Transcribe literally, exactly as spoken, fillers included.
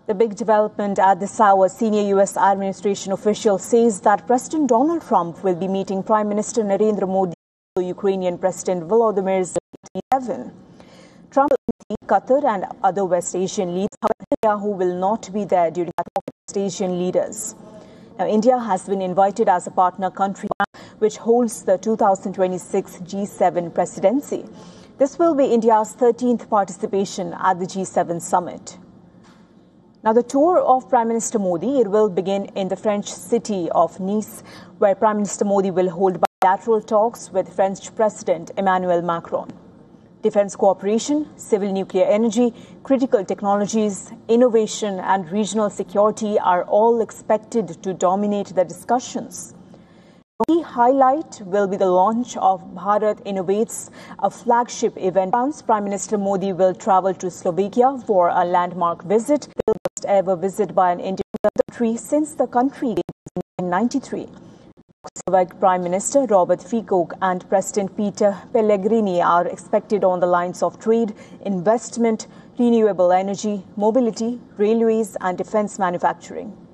The big development at this hour, senior U S administration official says that President Donald Trump will be meeting Prime Minister Narendra Modi and Ukrainian President Volodymyr Zelensky. Trump will meet Qatar and other West Asian leaders, however, who will not be there during the talk with West Asian leaders. Now, India has been invited as a partner country which holds the two thousand twenty-six G seven presidency. This will be India's thirteenth participation at the G seven summit. Now, the tour of Prime Minister Modi, it will begin in the French city of Nice, where Prime Minister Modi will hold bilateral talks with French President Emmanuel Macron. Defense cooperation, civil nuclear energy, critical technologies, innovation and regional security are all expected to dominate the discussions. A key highlight will be the launch of Bharat Innovates, a flagship event. Prime Minister Modi will travel to Slovakia for a landmark visit, the first ever visit by an Indian country since the country in nineteen ninety-three. Slovak Prime Minister Robert Fico and President Peter Pellegrini are expected on the lines of trade, investment, renewable energy, mobility, railways and defense manufacturing.